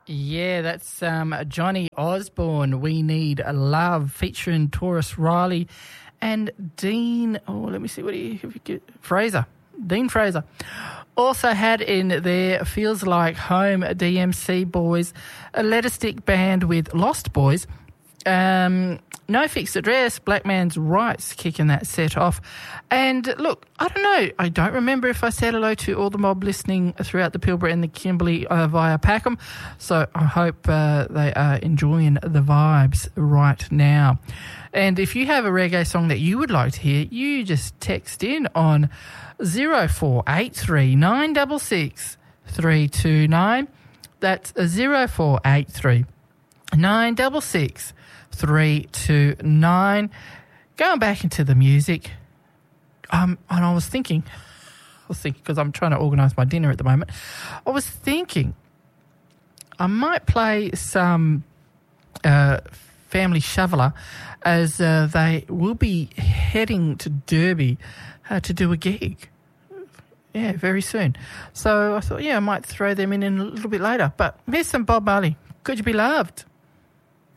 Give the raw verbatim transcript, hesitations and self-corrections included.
Yeah, that's um, Johnny Osborne, We Need a Love, featuring Taurus Riley and Dean, oh, let me see, what do you, if you get, Fraser, Dean Fraser. Also had in there Feels Like Home, D M C Boys, a Letter Stick Band with Lost Boys, um, No Fixed Address, Black Man's Rights kicking that set off. And look, I don't know, I don't remember if I said hello to all the mob listening throughout the Pilbara and the Kimberley uh, via Packham, so I hope uh, they are enjoying the vibes right now. And if you have a reggae song that you would like to hear, you just text in on zero four eight three nine six six three two nine. That's zero four eight three nine six six three two nine. Going back into the music, um, and I was thinking, I was thinking because I'm trying to organise my dinner at the moment. I was thinking I might play some uh, Family Shoveler as uh, they will be heading to Derby uh, to do a gig. Yeah, very soon. So I thought, yeah, I might throw them in, in a little bit later. But here's some Bob Marley. Could You Be Loved?